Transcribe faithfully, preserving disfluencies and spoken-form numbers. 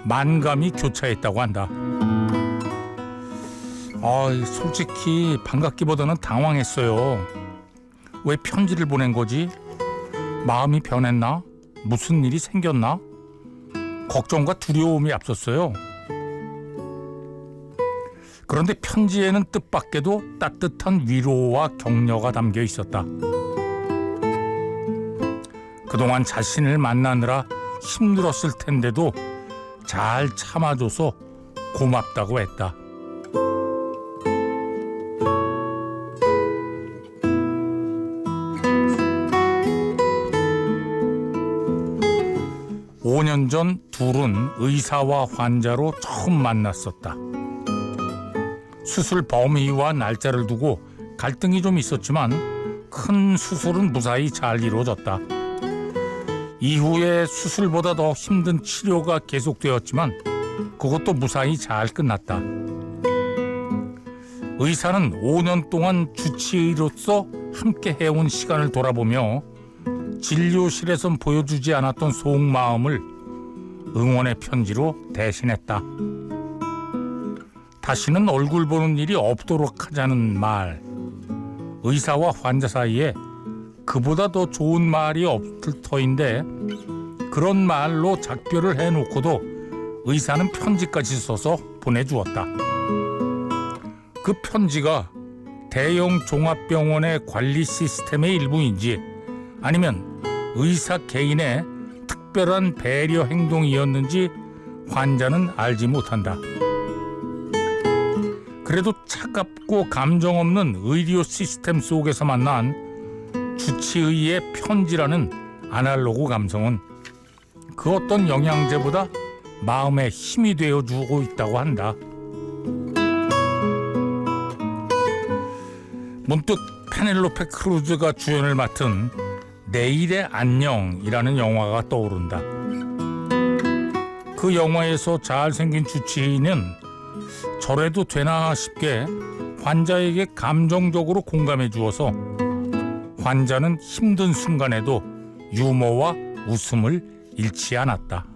만감이 교차했다고 한다. 아, 솔직히 반갑기보다는 당황했어요. 왜 편지를 보낸 거지? 마음이 변했나? 무슨 일이 생겼나? 걱정과 두려움이 앞섰어요. 그런데 편지에는 뜻밖에도 따뜻한 위로와 격려가 담겨 있었다. 그동안 자신을 만나느라 힘들었을 텐데도 잘 참아줘서 고맙다고 했다. 오 년 전 둘은 의사와 환자로 처음 만났었다. 수술 범위와 날짜를 두고 갈등이 좀 있었지만 큰 수술은 무사히 잘 이루어졌다. 이후에 수술보다 더 힘든 치료가 계속되었지만 그것도 무사히 잘 끝났다. 의사는 오 년 동안 주치의로서 함께 해온 시간을 돌아보며 진료실에선 보여주지 않았던 속마음을 응원의 편지로 대신했다. 다시는 얼굴 보는 일이 없도록 하자는 말. 의사와 환자 사이에 그보다 더 좋은 말이 없을 터인데 그런 말로 작별을 해놓고도 의사는 편지까지 써서 보내주었다. 그 편지가 대형 종합병원의 관리 시스템의 일부인지 아니면 의사 개인의 특별한 배려 행동이었는지 환자는 알지 못한다. 그래도 차갑고 감정 없는 의료 시스템 속에서 만난 주치의의 편지라는 아날로그 감성은 그 어떤 영양제보다 마음에 힘이 되어주고 있다고 한다. 문득 페넬로페 크루즈가 주연을 맡은 내일의 안녕이라는 영화가 떠오른다. 그 영화에서 잘생긴 주치의는 저래도 되나 싶게 환자에게 감정적으로 공감해 주어서 환자는 힘든 순간에도 유머와 웃음을 잃지 않았다.